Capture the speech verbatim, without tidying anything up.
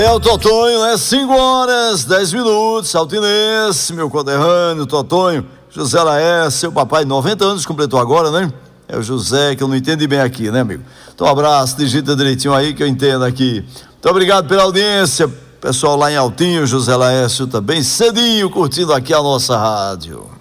É o Totonho, é cinco horas, dez minutos, Altinense, meu conterrâneo, Totonho, José Laércio, seu papai, noventa anos, completou agora, né? É o José, que eu não entendi bem aqui, né, amigo? Então, um abraço, digita direitinho aí que eu entendo aqui. Muito obrigado pela audiência, pessoal lá em Altinho, José Laércio também, cedinho, curtindo aqui a nossa rádio.